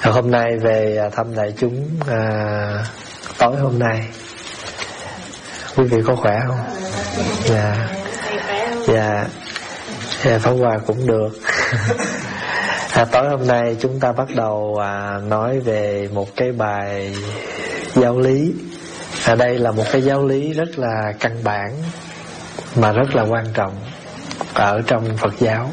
Hôm nay về thăm đại chúng tối hôm nay. Quý vị có khỏe không? Dạ. Pháp Hòa cũng được. Tối hôm nay chúng ta bắt đầu nói về một cái bài giáo lý. Đây là một cái giáo lý rất là căn bản mà rất là quan trọng ở trong Phật giáo.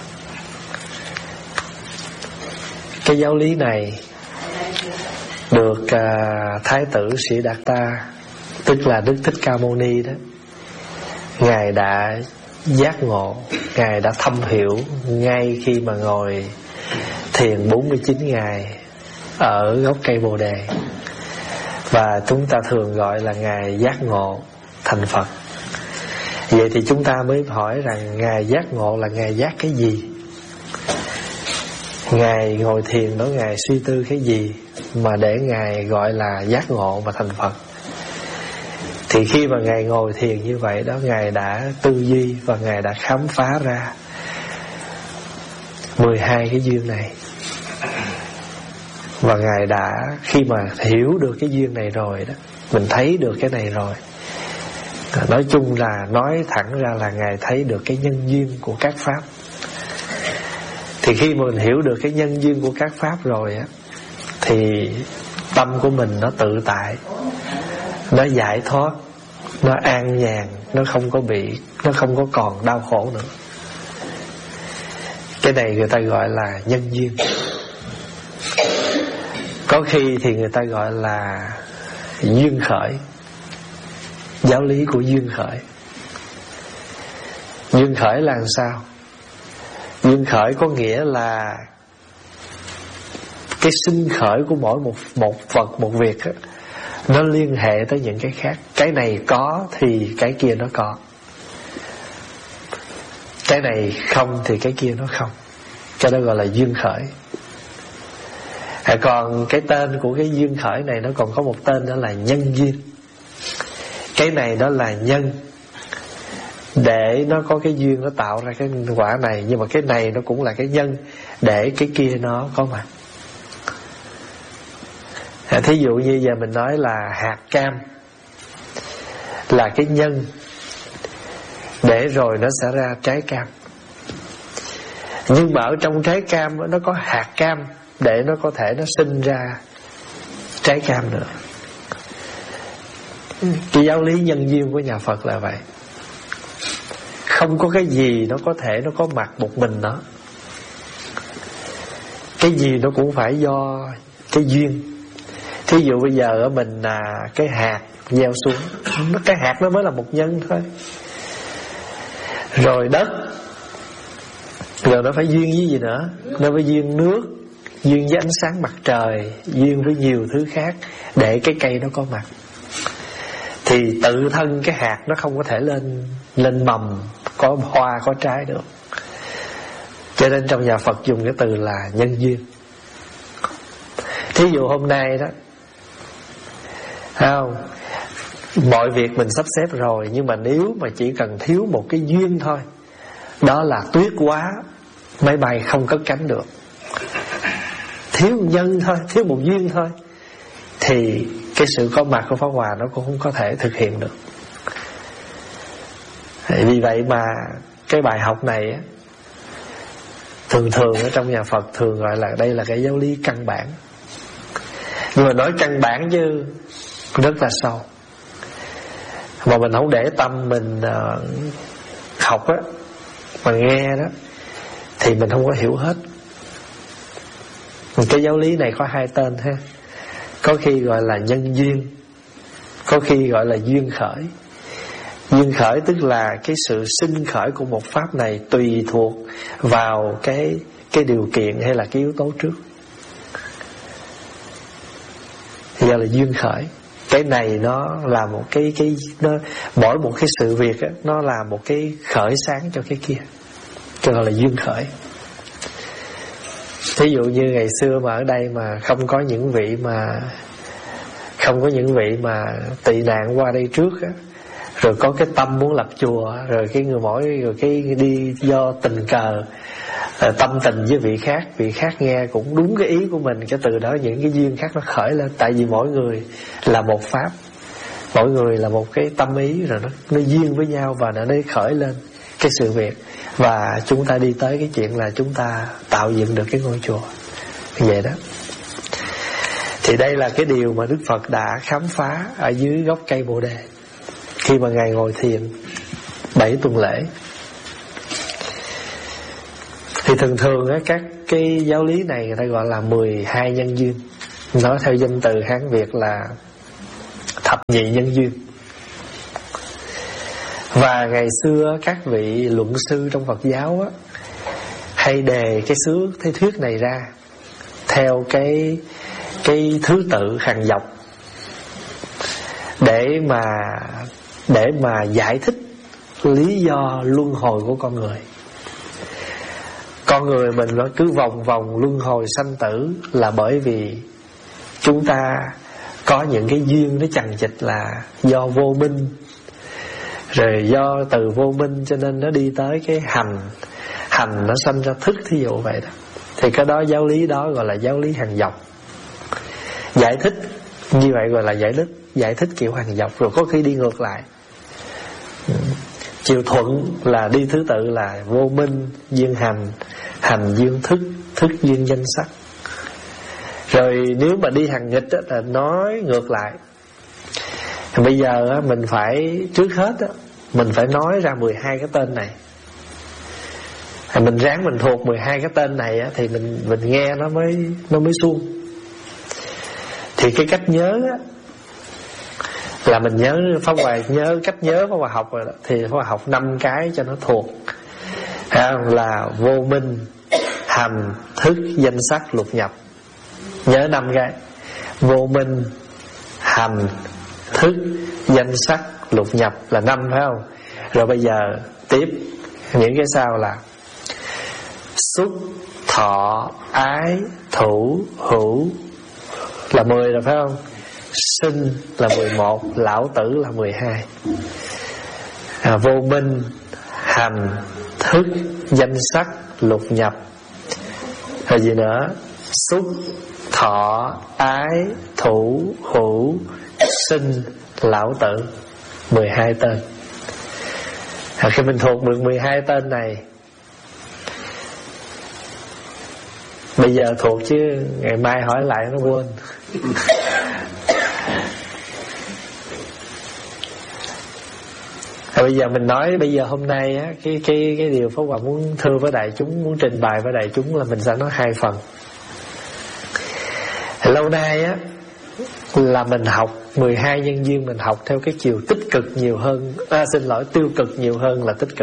Cái giáo lý này được Thái tử Siddhartha, tức là Đức Thích Ca Mâu Ni đó, Ngài đã giác ngộ, Ngài đã thâm hiểu ngay khi mà ngồi thiền 49 ngày ở gốc cây Bồ Đề. Và chúng ta thường gọi là Ngài giác ngộ thành Phật. Vậy thì chúng ta mới hỏi rằng Ngài giác ngộ là Ngài giác cái gì? Ngài ngồi thiền đó, Ngài suy tư cái gì mà để Ngài gọi là giác ngộ mà thành Phật? Thì khi mà Ngài ngồi thiền như vậy đó, Ngài đã tư duy và Ngài đã khám phá ra 12 cái duyên này. Và Ngài đã, khi mà hiểu được cái duyên này rồi đó, mình thấy được cái này rồi, nói chung là nói thẳng ra là Ngài thấy được cái nhân duyên của các pháp. Thì khi mà mình hiểu được cái nhân duyên của các pháp rồi á, thì tâm của mình nó tự tại, nó giải thoát, nó an nhàn, nó không có còn đau khổ nữa. Cái này người ta gọi là nhân duyên. Có khi thì người ta gọi là duyên khởi, giáo lý của duyên khởi. Duyên khởi là làm sao? Duyên khởi có nghĩa là cái sinh khởi của mỗi một vật, một việc đó, nó liên hệ tới những cái khác. Cái này có thì cái kia nó có, cái này không thì cái kia nó không. Cái đó gọi là duyên khởi. Còn cái tên của cái duyên khởi này nó còn có một tên, đó là nhân duyên. Cái này đó là nhân, để nó có cái duyên, nó tạo ra cái quả này. Nhưng mà cái này nó cũng là cái nhân, để cái kia nó có mặt. Thí dụ như giờ mình nói là hạt cam là cái nhân, để rồi nó sẽ ra trái cam. Nhưng mà ở trong trái cam nó có hạt cam, để nó có thể nó sinh ra trái cam nữa. Cái giáo lý nhân duyên của nhà Phật là vậy. Không có cái gì nó có thể nó có mặt một mình nó. Cái gì nó cũng phải do cái duyên. Thí dụ bây giờ ở mình là cái hạt gieo xuống, cái hạt nó mới là một nhân thôi. Rồi đất, rồi nó phải duyên với gì nữa? Nó phải duyên nước, duyên với ánh sáng mặt trời, duyên với nhiều thứ khác, để cái cây nó có mặt. Thì tự thân cái hạt nó không có thể lên mầm, có hoa, có trái được. Cho nên trong nhà Phật dùng cái từ là nhân duyên. Thí dụ hôm nay đó, không, mọi việc mình sắp xếp rồi, nhưng mà nếu mà chỉ cần thiếu một cái duyên thôi, đó là tuyết quá, máy bay không cất cánh được. Thiếu nhân thôi, thiếu một duyên thôi, thì cái sự có mặt của Pháp Hòa nó cũng không có thể thực hiện được. Vì vậy mà cái bài học này á, thường ở trong nhà Phật thường gọi là đây là cái giáo lý căn bản. Nhưng mà nói căn bản chứ rất là sâu, mà mình không để tâm mình học á, mà nghe đó, thì mình không có hiểu hết. Cái giáo lý này có hai tên ha. Có khi gọi là nhân duyên, có khi gọi là duyên khởi. Duyên khởi tức là cái sự sinh khởi của một pháp này tùy thuộc vào cái điều kiện hay là cái yếu tố trước. Giờ là duyên khởi. Cái này nó là một cái nó, mỗi một cái sự việc á, nó là một cái khởi sáng cho cái kia, cho gọi là duyên khởi. Thí dụ như ngày xưa mà ở đây mà không có những vị mà tị nạn qua đây trước á, rồi có cái tâm muốn lập chùa, rồi cái người mỗi rồi cái đi do tình cờ tâm tình với vị khác nghe cũng đúng cái ý của mình, cái từ đó những cái duyên khác nó khởi lên. Tại vì mỗi người là một pháp, mỗi người là một cái tâm ý, rồi nó duyên với nhau và nó khởi lên cái sự việc. Và chúng ta đi tới cái chuyện là chúng ta tạo dựng được cái ngôi chùa vậy đó. Thì đây là cái điều mà Đức Phật đã khám phá ở dưới gốc cây Bồ Đề khi mà Ngài ngồi thiền 7 tuần lễ. Thì thường á, các cái giáo lý này người ta gọi là 12 nhân duyên. Nói theo danh từ Hán Việt là thập nhị nhân duyên. Và ngày xưa các vị luận sư trong Phật giáo á, hay đề cái thuyết này ra theo cái thứ tự hàng dọc để mà giải thích lý do luân hồi của con người. Con người mình nó cứ vòng vòng luân hồi sanh tử là bởi vì chúng ta có những cái duyên nó chằng chịt là do vô minh, rồi do từ vô minh cho nên nó đi tới cái hành nó sanh ra thức, thí dụ vậy đó. Thì cái đó giáo lý đó gọi là giáo lý hàng dọc. Giải thích như vậy gọi là giải thích kiểu hàng dọc, rồi có khi đi ngược lại. Chiều thuận là đi thứ tự là vô minh duyên hành duyên thức duyên danh sắc. Rồi nếu mà đi hàng nghịch là nói ngược lại. Bây giờ mình phải, trước hết mình phải nói ra 12 cái tên này. Mình ráng mình thuộc 12 cái tên này thì mình nghe nó mới suông. Thì cái cách nhớ là mình nhớ Pháp Hòa nhớ cách nhớ Pháp Hòa học rồi đó. Thì Pháp Hòa học 5 cái cho nó thuộc. Là vô minh, hành, thức, danh sắc, lục nhập. Nhớ 5 cái. Vô minh, hành, thức, danh sắc, lục nhập là 5 phải không? Rồi bây giờ tiếp những cái sau là xúc, thọ, ái, thủ, hữu là 10 rồi phải không? Sinh là 11, lão tử là 12. Vô minh, hành, thức, danh sắc, lục nhập. Rồi gì nữa? Xúc, thọ, ái, thủ, hữu, sinh, lão tử, 12 tên. Khi mình thuộc được 12 tên này, bây giờ thuộc chứ ngày mai hỏi lại nó quên. Bây giờ mình nói, bây giờ hôm nay á, cái điều Pháp Hòa muốn thưa với đại chúng, muốn trình bày với đại chúng là mình sẽ nói 2 phần. Lâu nay á là mình học 12 nhân duyên, mình học theo cái chiều tích cực nhiều hơn, tiêu cực nhiều hơn là tích cực.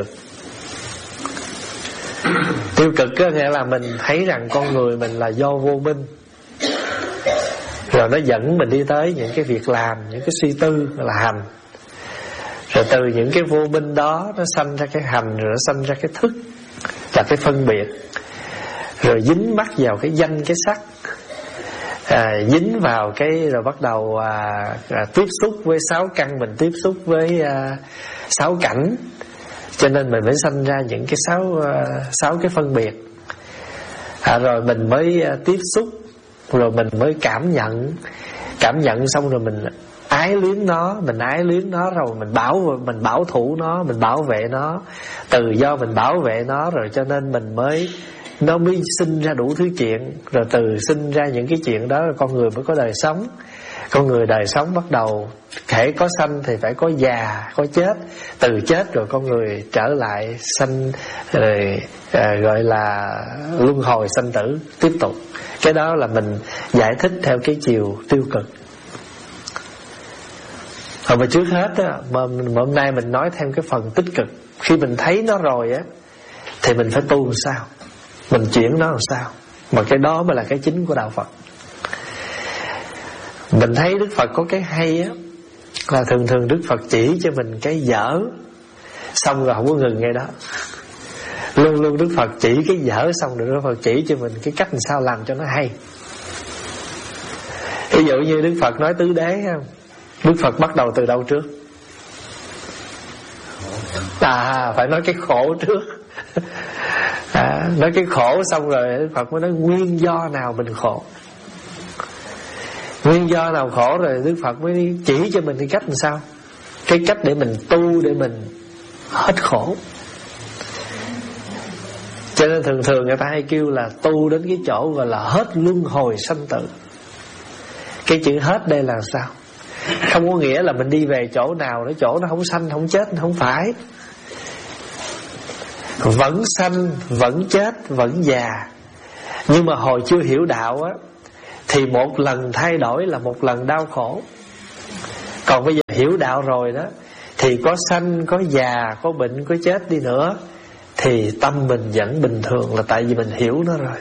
Tiêu cực có nghĩa là mình thấy rằng con người mình là do vô minh, rồi nó dẫn mình đi tới những cái việc làm, những cái suy tư là hành. Rồi từ những cái vô minh đó nó sanh ra cái hành, rồi nó sanh ra cái thức là cái phân biệt. Rồi dính mắc vào cái danh cái sắc, dính vào cái rồi bắt đầu tiếp xúc với 6 căn, mình tiếp xúc với 6 cảnh, cho nên mình mới sanh ra những cái 6 cái phân biệt. Rồi mình mới tiếp xúc, rồi mình mới cảm nhận xong rồi mình ái luyến nó, rồi mình bảo thủ nó, mình bảo vệ nó. Từ do mình bảo vệ nó rồi cho nên nó mới sinh ra đủ thứ chuyện. Rồi từ sinh ra những cái chuyện đó con người mới có đời sống. Con người đời sống bắt đầu thể có sanh thì phải có già, có chết. Từ chết rồi con người trở lại sanh, rồi gọi là luân hồi sanh tử tiếp tục. Cái đó là mình giải thích theo cái chiều tiêu cực. Mà trước hết á, mà hôm nay mình nói thêm cái phần tích cực. Khi mình thấy nó rồi á thì mình phải tu làm sao, mình chuyển nó làm sao. Mà cái đó mới là cái chính của đạo Phật. Mình thấy Đức Phật có cái hay á, là thường Đức Phật chỉ cho mình cái dở, xong rồi không có ngừng ngay đó. Luôn Đức Phật chỉ cái dở, xong rồi Đức Phật chỉ cho mình cái cách làm sao làm cho nó hay. Ví dụ như Đức Phật nói tứ đế không? Đức Phật bắt đầu từ đâu trước? Phải nói cái khổ trước. Nói cái khổ xong rồi Đức Phật mới nói nguyên do nào mình khổ. Nguyên do nào khổ rồi Đức Phật mới chỉ cho mình cái cách làm sao, cái cách để mình tu để mình hết khổ. Cho nên thường thường người ta hay kêu là tu đến cái chỗ gọi là hết luân hồi sanh tử. Cái chữ hết đây là sao? Không có nghĩa là mình đi về chỗ nào đó, chỗ nó không sanh không chết, không phải. Vẫn sanh, vẫn chết, vẫn già. Nhưng mà hồi chưa hiểu đạo á, thì một lần thay đổi là một lần đau khổ. Còn bây giờ hiểu đạo rồi đó, thì có sanh, có già, có bệnh, có chết đi nữa, thì tâm mình vẫn bình thường, là tại vì mình hiểu nó rồi.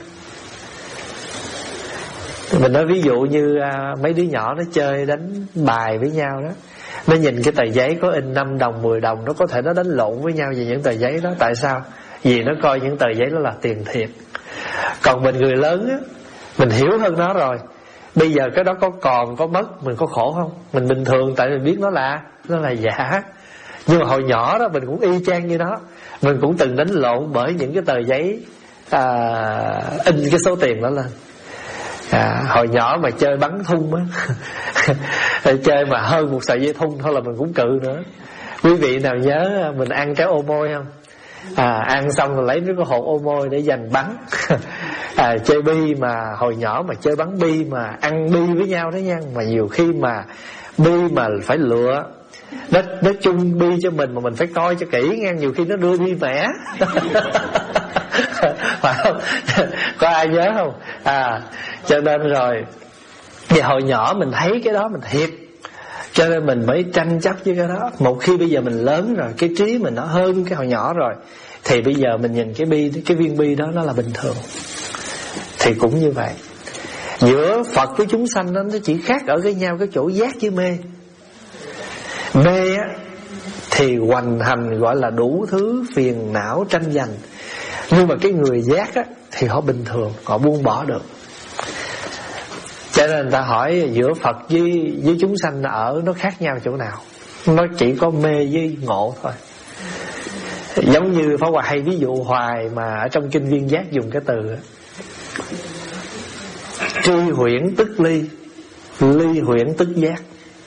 Mình nói ví dụ như mấy đứa nhỏ nó chơi đánh bài với nhau đó, nó nhìn cái tờ giấy có in 5 đồng, 10 đồng, nó có thể nó đánh lộn với nhau về những tờ giấy đó. Tại sao? Vì nó coi những tờ giấy đó là tiền thiệt. Còn mình người lớn á, mình hiểu hơn nó rồi. Bây giờ cái đó có còn có mất, mình có khổ không? Mình bình thường, tại mình biết nó là giả. Nhưng mà hồi nhỏ đó mình cũng y chang như nó. Mình cũng từng đánh lộn bởi những cái tờ giấy in cái số tiền đó lên. Hồi nhỏ mà chơi bắn thun á chơi mà hơn một sợi dây thun thôi là mình cũng cự nữa. Quý vị nào nhớ mình ăn trái ô môi không? Ăn xong rồi lấy cái hột ô môi để dành bắn. Chơi bi mà hồi nhỏ mà chơi bắn bi mà ăn bi với nhau đó nha. Mà nhiều khi mà bi mà phải lựa nó chung bi cho mình mà mình phải coi cho kỹ nha. Nhiều khi nó đưa bi mẻ phải không? Có ai nhớ không? Cho nên rồi thì hồi nhỏ mình thấy cái đó mình thiệt, cho nên mình mới tranh chấp với cái đó. Một khi bây giờ mình lớn rồi, cái trí mình nó hơn cái hồi nhỏ rồi, thì bây giờ mình nhìn cái viên bi đó nó là bình thường. Thì cũng như vậy, giữa Phật với chúng sanh đó, nó chỉ khác ở cái nhau cái chỗ giác với mê. Mê á thì hoành hành gọi là đủ thứ phiền não tranh giành. Nhưng mà cái người giác á thì họ bình thường, họ buông bỏ được. Cho nên người ta hỏi giữa Phật với chúng sanh ở nó khác nhau chỗ nào? Nó chỉ có mê với ngộ thôi. Giống như Pháp Hòa hay ví dụ hoài mà ở trong kinh Viên Giác dùng cái từ tri huyễn tức ly, ly huyễn tức giác.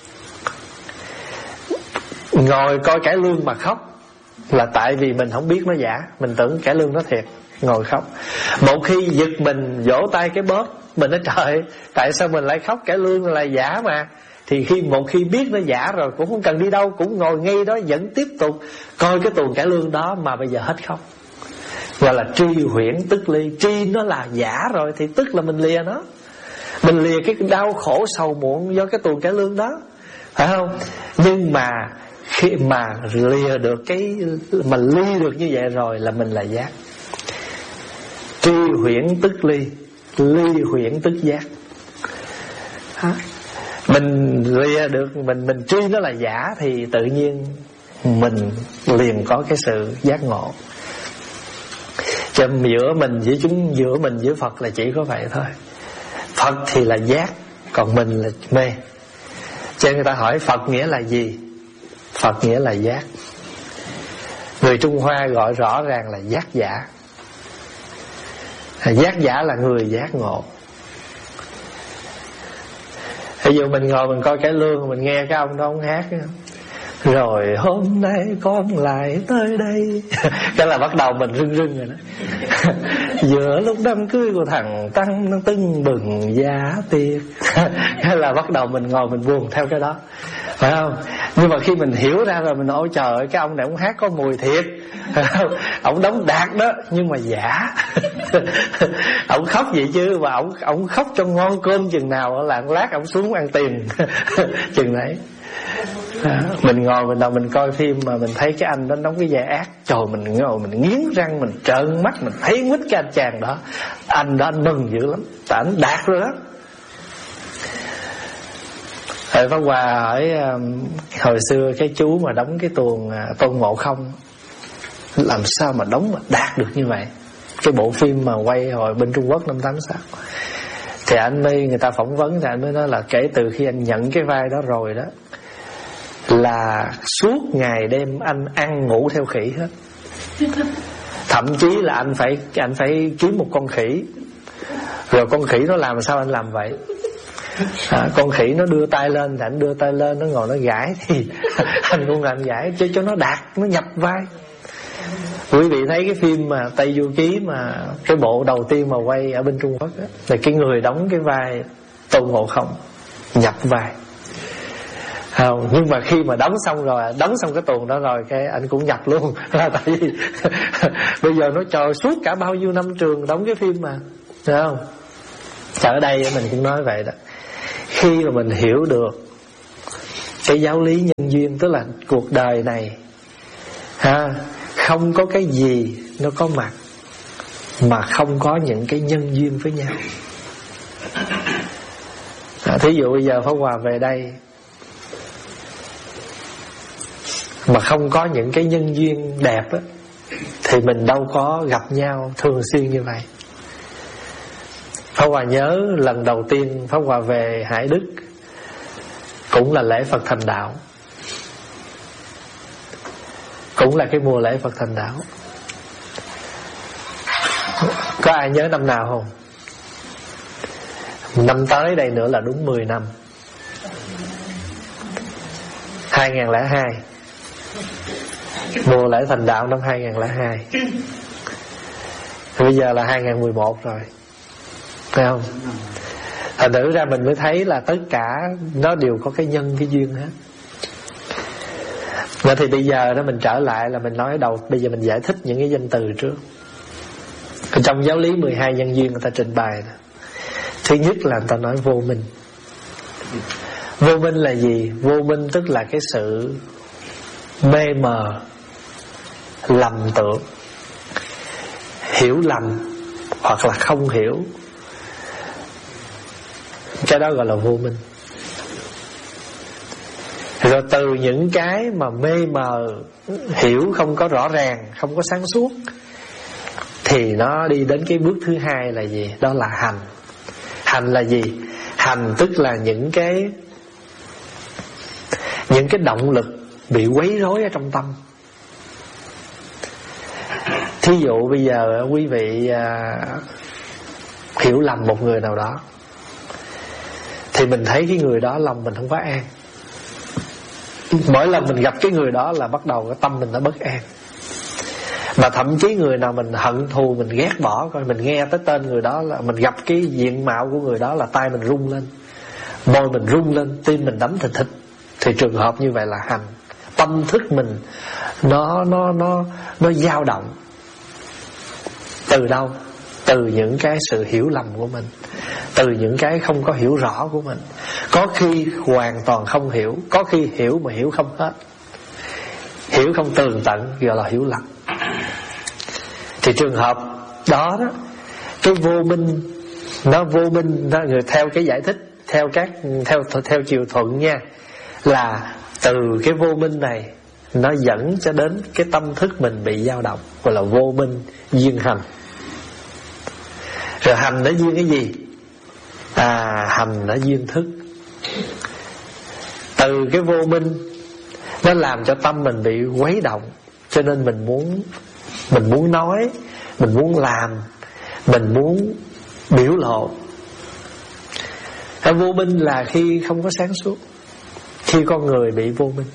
Ngồi coi cải lương mà khóc là tại vì mình không biết nó giả, mình tưởng cải lương nó thiệt, ngồi khóc. Một khi giật mình vỗ tay cái bóp, mình nói trời, tại sao mình lại khóc, cải lương là giả mà. Thì một khi biết nó giả rồi cũng không cần đi đâu, cũng ngồi ngay đó vẫn tiếp tục coi cái tuồng cải lương đó mà bây giờ hết khóc. Gọi là tri huyễn tức ly. Tri nó là giả rồi thì tức là mình lìa nó. Mình lìa cái đau khổ sầu muộn do cái tuồng cải lương đó, phải không? Nhưng mà khi mà lìa được mà ly được như vậy rồi là mình là giác. Tri huyễn tức ly, ly huyễn tức giác. Mình lìa được, mình tri nó là giả thì tự nhiên mình liền có cái sự giác ngộ. Cho giữa mình với Phật là chỉ có vậy thôi. Phật thì là giác, còn mình là mê. Cho nên người ta hỏi Phật nghĩa là gì? Phật nghĩa là giác. Người Trung Hoa gọi rõ ràng là giác giả. Giác giả là người giác ngộ. Ví dụ mình ngồi mình coi cải lương, mình nghe cái ông đó ông hát rồi hôm nay con lại tới đây cái là bắt đầu mình rưng rưng rồi đó. Giữa lúc đám cưới của thằng Tăng nó tưng bừng giá tiệc cái là bắt đầu mình ngồi mình buồn theo cái đó, phải không? Nhưng mà khi mình hiểu ra rồi mình nói ôi trời ơi, cái ông này ông hát có mùi thiệt, ông đóng đạt đó nhưng mà giả. Ông khóc vậy chứ, mà ông khóc cho ngon cơm chừng nào là lát ông xuống ăn tiền chừng đấy. Mình ngồi mình coi phim mà mình thấy cái anh đó đóng cái vai ác, trời mình ngồi mình nghiến răng, mình trợn mắt, mình thấy quýt cái anh chàng đó. Anh đó anh mừng dữ lắm, tại anh đạt rồi đó. Pháp Hòa hỏi hồi xưa cái chú mà đóng cái tuồng Tôn Ngộ Không làm sao mà đóng mà đạt được như vậy, cái bộ phim mà quay hồi bên Trung Quốc năm 86. Thì anh mới, người ta phỏng vấn thì anh mới nói là kể từ khi anh nhận cái vai đó rồi đó là suốt ngày đêm anh ăn ngủ theo khỉ hết. Thậm Thậm chí là anh phải kiếm một con khỉ, rồi con khỉ nó làm sao anh làm vậy. Con khỉ nó đưa tay lên thì anh đưa tay lên, nó ngồi nó gãi thì anh cũng làm gãi, chứ cho nó đạt, nó nhập vai. Quý vị thấy cái phim mà Tây Du Ký, mà cái bộ đầu tiên mà quay ở bên Trung Quốc đó, là cái người đóng cái vai Tôn Ngộ Không nhập vai. Nhưng mà khi mà đóng xong cái tuồng đó rồi, cái anh cũng nhập luôn. Tại vì bây giờ nó chờ suốt cả bao nhiêu năm trường đóng cái phim mà, thấy không? Ở đây mình cũng nói vậy đó. Khi mà mình hiểu được cái giáo lý nhân duyên, tức là cuộc đời này không có cái gì nó có mặt mà không có những cái nhân duyên với nhau. Thí dụ bây giờ Pháp Hòa về đây mà không có những cái nhân duyên đẹp á, thì mình đâu có gặp nhau thường xuyên như vậy. Pháp Hòa nhớ lần đầu tiên Pháp Hòa về Hải Đức cũng là lễ Phật thành đạo, cũng là cái mùa lễ Phật thành đạo. Có ai nhớ năm nào không? Năm tới đây nữa là đúng 10 năm, 2002, mùa lễ thành đạo năm 2002. Bây giờ là 2011 rồi, thấy không? Thành thử ra mình mới thấy là tất cả nó đều có cái nhân, cái duyên hết. Vậy thì bây giờ đó mình trở lại là mình nói đầu, bây giờ mình giải thích những cái danh từ trước. Trong giáo lý 12 nhân duyên người ta trình bày đó. Thứ nhất là người ta nói vô minh. Vô minh là gì? Vô minh tức là cái sự mê mờ, lầm tưởng, hiểu lầm hoặc là không hiểu. Cái đó gọi là vô minh. Rồi từ những cái mà mê mờ, hiểu không có rõ ràng, không có sáng suốt, thì nó đi đến cái bước thứ hai là gì? Đó là hành. Hành là gì? Hành tức là những cái động lực bị quấy rối ở trong tâm. Thí dụ bây giờ quý vị hiểu lầm một người nào đó, thì mình thấy cái người đó lòng mình không có an. Mỗi lần mình gặp cái người đó là bắt đầu cái tâm mình nó bất an. Mà thậm chí người nào mình hận thù, mình ghét bỏ, coi mình nghe tới tên người đó, là mình gặp cái diện mạo của người đó là tay mình rung lên, môi mình rung lên, tim mình đánh thịt thịt. Thì trường hợp như vậy là hành. Tâm thức mình nó dao động. Từ đâu? Từ những cái sự hiểu lầm của mình, từ những cái không có hiểu rõ của mình. Có khi hoàn toàn không hiểu, có khi hiểu mà hiểu không hết, hiểu không tường tận, gọi là hiểu lầm. Thì trường hợp đó đó, cái vô minh, nó vô minh đó, người theo cái giải thích theo chiều thuận nha, là từ cái vô minh này nó dẫn cho đến cái tâm thức mình bị dao động, gọi là vô minh duyên hành. Rồi hành nó duyên cái gì? Hành nó duyên thức. Từ cái vô minh nó làm cho tâm mình bị quấy động, cho nên mình muốn nói, mình muốn làm, mình muốn biểu lộ. Vô minh là khi không có sáng suốt, khi con người bị vô minh.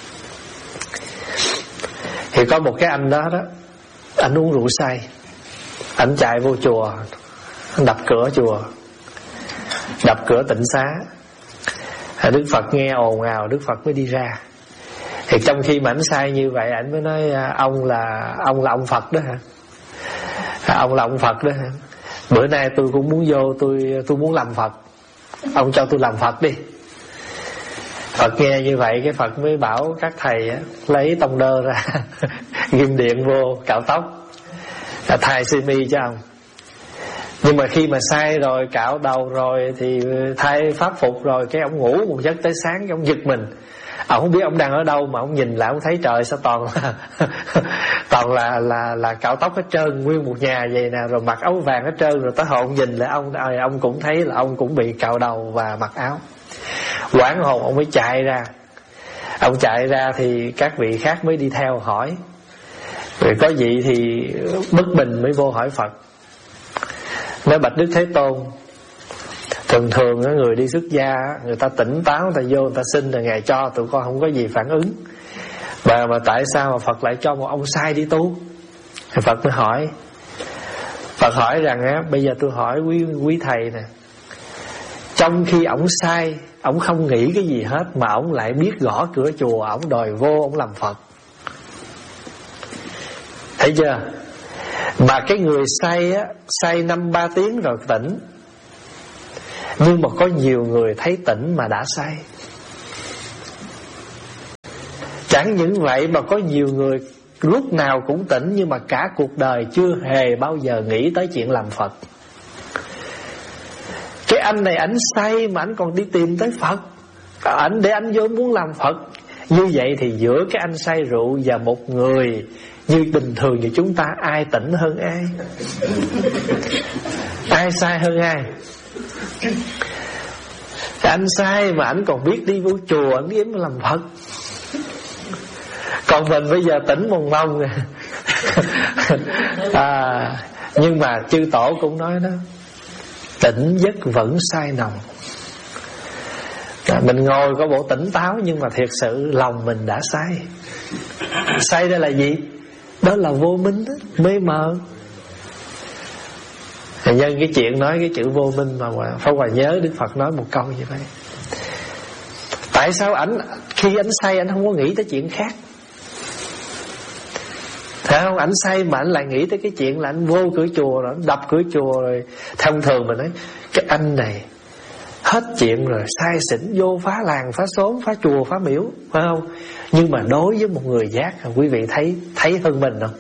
Thì có một cái anh đó, anh uống rượu say, anh chạy vô chùa, anh đập cửa chùa, đập cửa tịnh xá. Đức Phật nghe ồn ào, Đức Phật mới đi ra. Thì trong khi mà ảnh say như vậy, ảnh mới nói ông là ông Phật đó hả? Ông là ông Phật đó hả? Bữa nay tôi cũng muốn vô, tôi muốn làm Phật, ông cho tôi làm Phật đi. Phật nghe như vậy, cái Phật mới bảo các thầy lấy tông đơ ra ghim điện vô cạo tóc, thay sơ mi cho ông. Nhưng mà khi mà say rồi, cạo đầu rồi, thì thay pháp phục rồi, cái ông ngủ một giấc tới sáng, cái ông giật mình. Ông không biết ông đang ở đâu, mà ông nhìn lại ông thấy trời sao toàn là cạo tóc hết trơn, nguyên một nhà vậy nè, rồi mặc áo vàng hết trơn. Rồi tới hồi ông nhìn lại ông cũng thấy là ông cũng bị cạo đầu và mặc áo. Hoảng hồn ông mới chạy ra. Ông chạy ra thì các vị khác mới đi theo hỏi. Rồi có vị thì bất bình mới vô hỏi Phật, nói bạch Đức Thế Tôn, thường người đi xuất gia người ta tỉnh táo, người ta vô người ta xin rồi Ngài cho, tụi con không có gì phản ứng, mà tại sao mà Phật lại cho một ông sai đi tu? Thì Phật mới hỏi, Phật hỏi rằng á, bây giờ tôi hỏi quý thầy nè, trong khi ổng sai, ổng không nghĩ cái gì hết, mà ổng lại biết gõ cửa chùa, ổng đòi vô, ổng làm Phật. Thấy chưa? Mà cái người say á, say 5-3 tiếng rồi tỉnh. Nhưng mà có nhiều người thấy tỉnh mà đã say. Chẳng những vậy mà có nhiều người lúc nào cũng tỉnh, nhưng mà cả cuộc đời chưa hề bao giờ nghĩ tới chuyện làm Phật. Cái anh này ảnh say mà ảnh còn đi tìm tới Phật, ảnh để ảnh vô muốn làm Phật. Như vậy thì giữa cái anh say rượu và một người như bình thường như chúng ta, ai tỉnh hơn ai? Ai sai hơn ai? Anh sai mà ảnh còn biết đi vô chùa, ảnh kiếm làm Phật. Còn mình bây giờ tỉnh mồng mông nhưng mà chư tổ cũng nói đó, tỉnh giấc vẫn say nồng. Mình ngồi có bộ tỉnh táo, nhưng mà thiệt sự lòng mình đã say. Say đây là gì? Đó là vô minh đó, mê mờ. Nhân cái chuyện nói cái chữ vô minh mà Pháp Hòa nhớ Đức Phật nói một câu như vậy. Tại sao ảnh khi ảnh say ảnh không có nghĩ tới chuyện khác? Thấy không? Ảnh say mà ảnh lại nghĩ tới cái chuyện là ảnh vô cửa chùa rồi, đập cửa chùa rồi. Thông thường mình nói cái anh này hết chuyện rồi, sai xỉn vô phá làng, phá xóm, phá chùa, phá miếu, phải không? Nhưng mà đối với một người giác, quý vị thấy hơn mình không?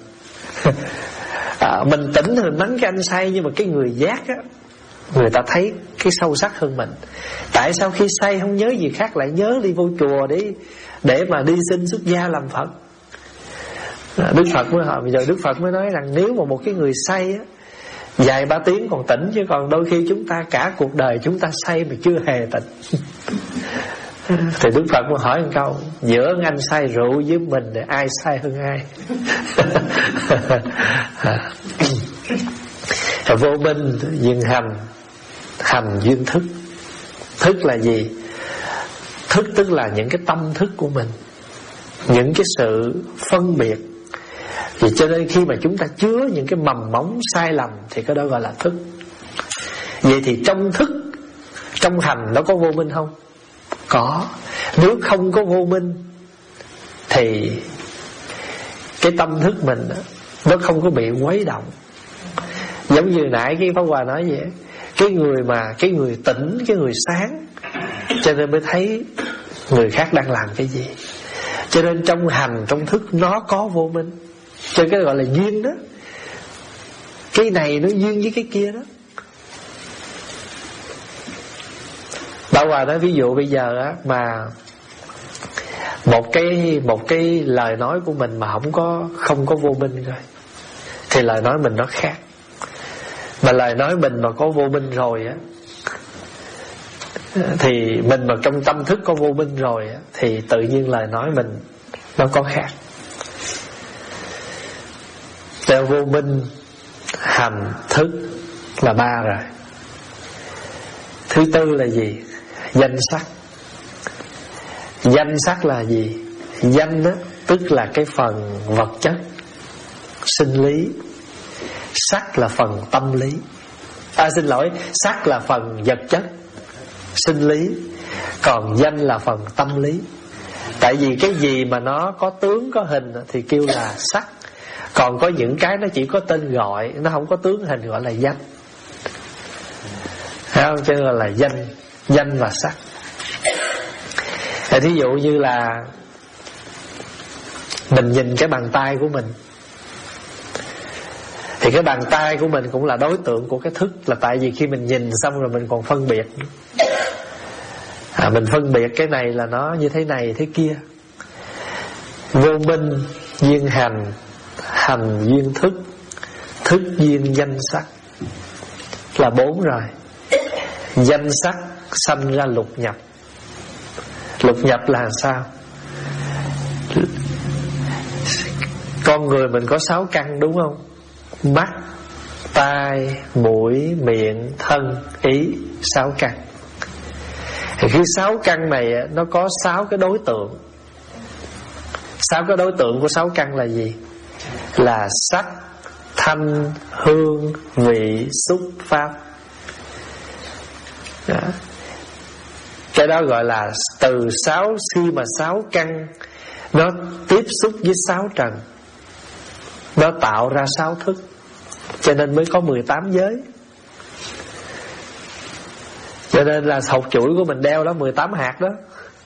Mình tỉnh thì mình mắng cái anh say, nhưng mà cái người giác á, người ta thấy cái sâu sắc hơn mình. Tại sao khi say không nhớ gì khác, lại nhớ đi vô chùa để mà đi xin xuất gia làm Phật? Đức Phật mới hỏi, bây giờ Đức Phật mới nói rằng nếu mà một cái người say á, vài 3 tiếng còn tỉnh, chứ còn đôi khi chúng ta cả cuộc đời chúng ta say mà chưa hề tỉnh. Thì Đức Phật mới hỏi một câu, giữa anh say rượu với mình thì ai say hơn ai? Vô minh duyên hành, hành duyên thức. Thức là gì? Thức tức là những cái tâm thức của mình, những cái sự phân biệt. Thì cho nên khi mà chúng ta chứa những cái mầm móng sai lầm thì cái đó gọi là thức. Vậy thì trong thức, trong hành nó có vô minh không? Có. Nếu không có vô minh thì cái tâm thức mình nó không có bị quấy động. Giống như nãy cái Pháp Hòa nói vậy, cái người tỉnh, cái người sáng, cho nên mới thấy người khác đang làm cái gì. Cho nên trong hành, trong thức nó có vô minh. Cho nên cái gọi là duyên đó. Cái này nó duyên với cái kia đó. Bảo Hòa nói ví dụ bây giờ á, mà một cái lời nói của mình mà không có vô minh rồi, thì lời nói mình nó khác. Mà lời nói mình mà có vô minh rồi á, thì mình mà trong tâm thức có vô minh rồi á, thì tự nhiên lời nói mình nó có khác. Theo vô minh, hành, thức là 3 rồi. Thứ tư là gì? Danh sắc. Danh sắc là gì? Danh đó tức là cái phần vật chất, sinh lý. Sắc là phần tâm lý. Sắc là phần vật chất, sinh lý. Còn danh là phần tâm lý. Tại vì cái gì mà nó có tướng, có hình thì kêu là sắc. Còn có những cái nó chỉ có tên gọi, nó không có tướng hình, gọi là danh. Thấy không? Cho nên là danh và sắc. Thí dụ như là mình nhìn cái bàn tay của mình, thì cái bàn tay của mình cũng là đối tượng của cái thức. Là tại vì khi mình nhìn xong rồi mình còn phân biệt. Mình phân biệt cái này là nó như thế này thế kia. Vô minh duyên hành, hành duyên thức, thức duyên danh sắc, là 4 rồi. Danh sắc sanh ra lục nhập. Lục nhập là sao? Con Con người mình có 6 căn đúng không? Mắt, tai, mũi, miệng, thân, ý, 6 căn. Thì khi 6 căn này nó có 6 cái đối tượng. 6 cái đối tượng của 6 căn là gì? Là sắc, thanh, hương, vị, xúc, pháp. Đó. Cái đó gọi là từ 6, khi mà 6 căn nó tiếp xúc với 6 trần, nó tạo ra 6 thức. Cho nên mới có 18 giới. Cho nên là hột chuỗi của mình đeo đó 18 hạt đó.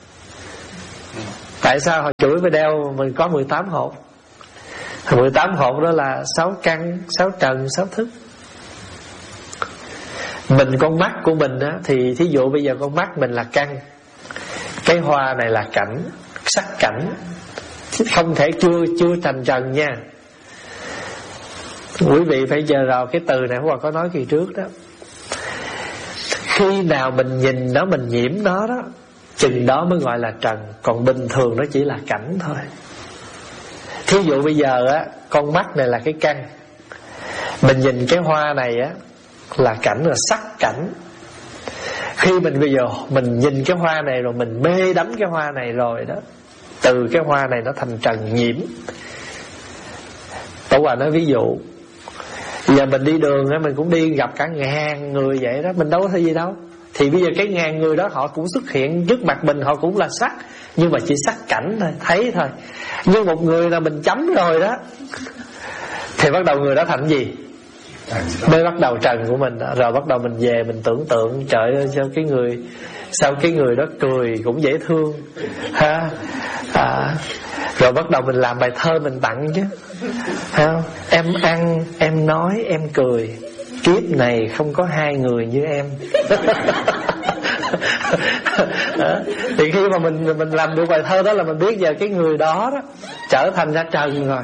Tại sao hột chuỗi phải đeo mình có 18 hột? 18 hột đó là 6 căn, 6 trần, 6 thức. Mình con mắt của mình á, thì thí dụ bây giờ con mắt mình là căn, cái hoa này là cảnh, sắc cảnh, không thể chưa thành trần nha. Quý vị phải chờ rồi cái từ này Hòa có nói kỳ trước đó. Khi nào mình nhìn nó, mình nhiễm nó đó, chừng đó mới gọi là trần. Còn bình thường nó chỉ là cảnh thôi. Thí dụ bây giờ á, con mắt này là cái căn, mình nhìn cái hoa này á là cảnh, là sắc cảnh. Khi mình bây giờ mình nhìn cái hoa này rồi mình mê đắm cái hoa này rồi đó, từ cái hoa này nó thành trần nhiễm. Tổ Hòa nói ví dụ, giờ mình đi đường á, mình cũng đi gặp cả ngàn người vậy đó, mình đâu có thấy gì đâu. Thì bây giờ cái ngàn người đó họ cũng xuất hiện trước mặt mình, họ cũng là sắc, nhưng mà chỉ sắc cảnh thôi, thấy thôi. Nhưng một người là mình chấm rồi đó, thì bắt đầu người đó thành gì? Mới bắt đầu trần của mình đó. Rồi bắt đầu mình về mình tưởng tượng, trời ơi sao cái người, sao cái người đó cười cũng dễ thương ha. Rồi bắt đầu mình làm bài thơ mình tặng chứ ha. Em ăn, em nói, em cười, kiếp này không có hai người như em. Thì khi mà mình làm được bài thơ đó là mình biết giờ cái người đó đó trở thành ra trần rồi.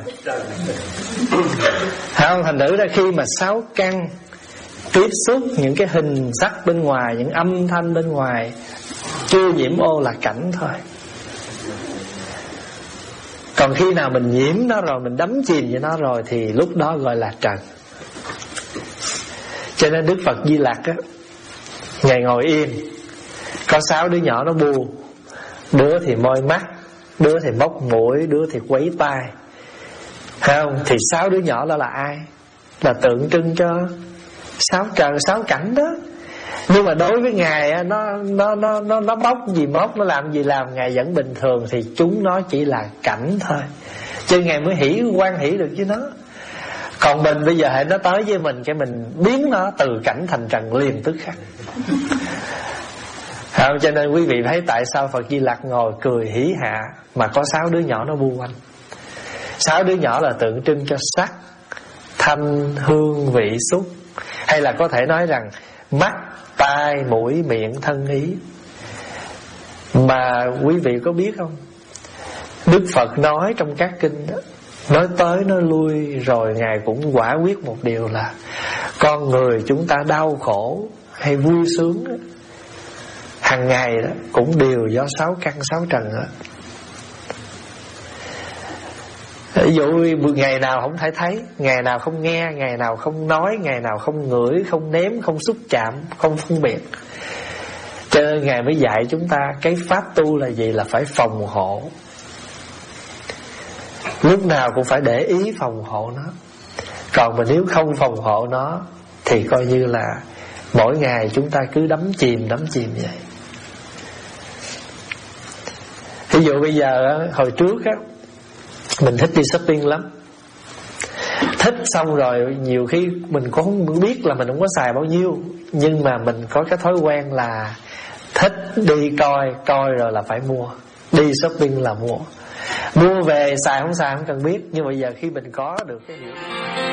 Không, thành thử ra khi mà 6 căn tiếp xúc những cái hình sắc bên ngoài, những âm thanh bên ngoài, chưa nhiễm ô là cảnh thôi. Còn khi nào mình nhiễm nó rồi, mình đắm chìm với nó rồi, thì lúc đó gọi là trần. Cho nên Đức Phật Di Lặc á, Ngài ngồi im, có 6 đứa nhỏ nó bu, đứa thì môi mắt, đứa thì móc mũi, đứa thì quấy tai, không? Thì 6 đứa nhỏ đó là ai? Là tượng trưng cho 6 trần, 6 cảnh đó. Nhưng mà đối với Ngài á, nó bóc gì móc, nó làm gì làm, Ngài vẫn bình thường, thì chúng nó chỉ là cảnh thôi. Cho Ngài mới hoan hỷ được với nó. Còn mình bây giờ hãy nó tới với mình, cái mình biến nó từ cảnh thành trần liền tức khắc. Không? Cho nên quý vị thấy tại sao Phật Di Lặc ngồi cười hỉ hạ mà có 6 đứa nhỏ nó bu quanh. 6 đứa nhỏ là tượng trưng cho sắc, thanh, hương, vị, xúc. Hay là có thể nói rằng mắt, tai, mũi, miệng, thân, ý. Mà quý vị có biết không, Đức Phật nói trong các kinh đó, nói tới nói lui rồi Ngài cũng quả quyết một điều là con người chúng ta đau khổ hay vui sướng đó, hàng ngày đó cũng đều do 6 căn 6 trần đó. Ví dụ ngày nào không thể thấy, ngày nào không nghe, ngày nào không nói, ngày nào không ngửi, không nếm, không xúc chạm, không phân biệt. Cho nên Ngài mới dạy chúng ta cái pháp tu là gì? Là phải phòng hộ. Lúc nào cũng phải để ý phòng hộ nó. Còn mà nếu không phòng hộ nó thì coi như là mỗi ngày chúng ta cứ đắm chìm vậy. Ví dụ bây giờ hồi trước á, mình thích đi shopping lắm. Thích xong rồi nhiều khi mình cũng không biết là mình không có xài bao nhiêu, nhưng mà mình có cái thói quen là thích đi coi rồi là phải mua. Đi shopping là mua về, xài không xài không cần biết. Nhưng bây giờ khi mình có được cái hiểu